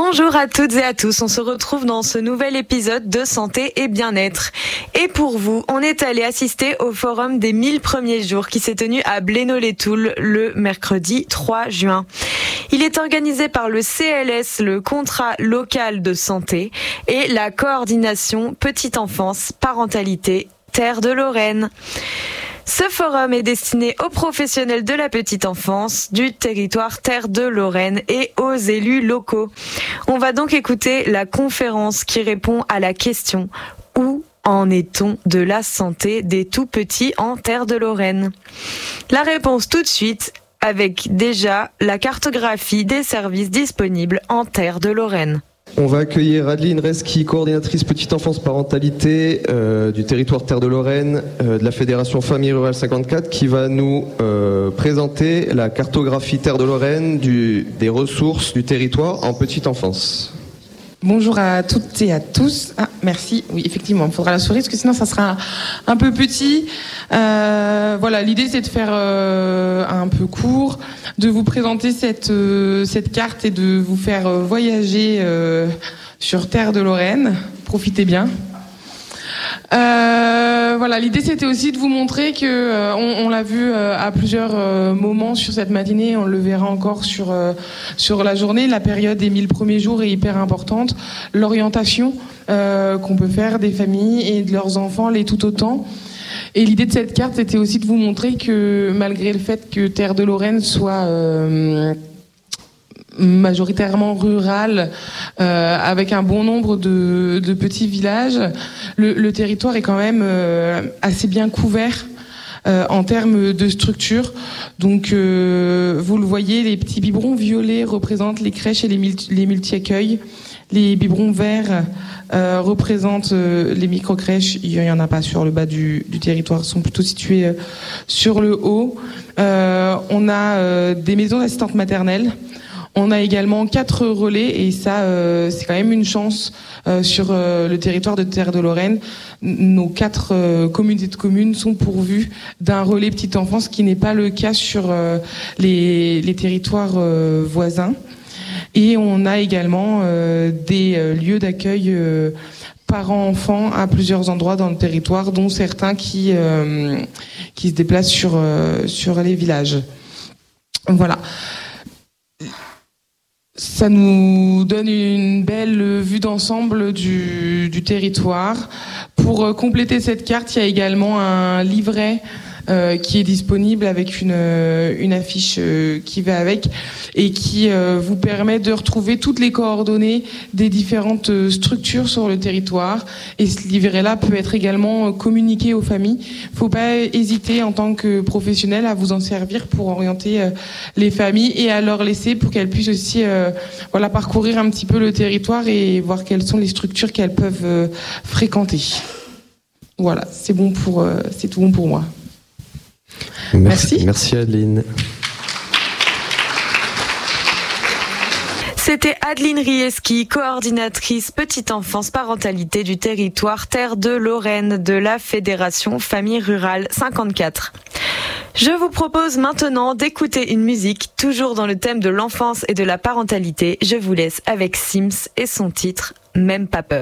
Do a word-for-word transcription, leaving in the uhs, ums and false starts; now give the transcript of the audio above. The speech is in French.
Bonjour à toutes et à tous, on se retrouve dans ce nouvel épisode de Santé et Bien-être. Et pour vous, on est allé assister au forum des mille premiers jours qui s'est tenu à Blénod-les-Toules le mercredi trois juin. Il est organisé par le C L S, le Contrat local de santé, et la coordination Petite Enfance, Parentalité, Terre de Lorraine. Ce forum est destiné aux professionnels de la petite enfance, du territoire Terre de Lorraine et aux élus locaux. On va donc écouter la conférence qui répond à la question « Où en est-on de la santé des tout-petits en Terre de Lorraine ?» La réponse tout de suite avec déjà la cartographie des services disponibles en Terre de Lorraine. On va accueillir Adeline Reski, coordinatrice Petite Enfance Parentalité euh, du territoire Terre de Lorraine, euh, de la Fédération Famille Rurale cinquante-quatre, qui va nous euh, présenter la cartographie Terre de Lorraine du, des ressources du territoire en petite enfance. Bonjour à toutes et à tous. Ah, merci. Oui, effectivement, il faudra la souris parce que sinon ça sera un, un peu petit. Euh, voilà, l'idée c'est de faire euh, un peu court, de vous présenter cette euh, cette carte et de vous faire euh, voyager euh, sur Terre de Lorraine. Profitez bien. Euh, voilà, l'idée c'était aussi de vous montrer que euh, on, on l'a vu euh, à plusieurs euh, moments sur cette matinée, on le verra encore sur euh, sur la journée. La période des mille premiers jours est hyper importante. L'orientation euh, qu'on peut faire des familles et de leurs enfants l'est tout autant. Et l'idée de cette carte c'était aussi de vous montrer que malgré le fait que Terre de Lorraine soit euh, majoritairement rural, euh, avec un bon nombre de, de petits villages, le, le territoire est quand même euh, assez bien couvert euh, en termes de structure. Donc, euh, vous le voyez, les petits biberons violets représentent les crèches et les, multi, les multi-accueils. Les biberons verts euh, représentent euh, les micro-crèches. Il n'y en a pas sur le bas du, du territoire, ils sont plutôt situés euh, sur le haut. Euh, on a euh, des maisons d'assistantes maternelles. On a également quatre relais et ça, euh, c'est quand même une chance euh, sur euh, le territoire de Terre de Lorraine. Nos quatre euh, communautés de communes sont pourvues d'un relais petite enfance, ce qui n'est pas le cas sur euh, les, les territoires euh, voisins. Et on a également euh, des euh, lieux d'accueil euh, parents-enfants à plusieurs endroits dans le territoire, dont certains qui euh, qui se déplacent sur euh, sur les villages. Voilà. Ça nous donne une belle vue d'ensemble du, du territoire. Pour compléter cette carte, il y a également un livret euh, qui est disponible avec une, une affiche euh, qui va avec et qui euh, vous permet de retrouver toutes les coordonnées des différentes structures sur le territoire. Et ce livret-là peut être également communiqué aux familles. Il ne faut pas hésiter en tant que professionnel à vous en servir pour orienter euh, les familles et à leur laisser pour qu'elles puissent aussi euh, voilà, parcourir un petit peu le territoire et voir quelles sont les structures qu'elles peuvent euh, fréquenter. Voilà, c'est bon pour, euh, c'est tout bon pour moi. Merci. Merci, Merci Adeline. C'était Adeline Rieski, coordinatrice Petite Enfance Parentalité du territoire Terre de Lorraine de la Fédération Famille Rurale cinquante-quatre. Je vous propose maintenant d'écouter une musique toujours dans le thème de l'enfance et de la parentalité. Je vous laisse avec Sims et son titre « Même pas peur ».